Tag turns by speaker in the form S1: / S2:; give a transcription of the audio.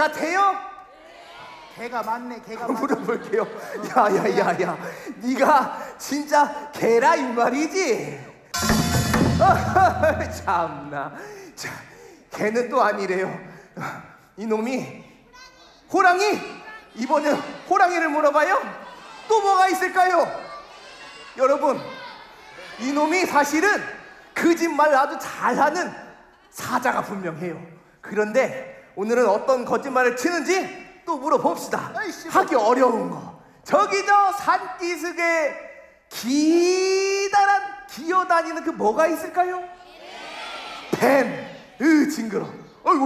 S1: 같아요?
S2: 개가 많네. 개가 많네.
S1: 물어볼게요. 야야야야, 네가 진짜 개라 이 말이지? 참나. 자, 개는 또 아니래요. 이놈이 호랑이? 이번엔 호랑이를 물어봐요? 또 뭐가 있을까요? 여러분, 이놈이 사실은 거짓말 아주 잘하는 사자가 분명해요. 그런데 오늘은 어떤 거짓말을 치는지 또 물어봅시다. 하기 어려운 거. 저기 저 산기슭에 기다란 기어다니는 그 뭐가 있을까요? 뱀. 징그러.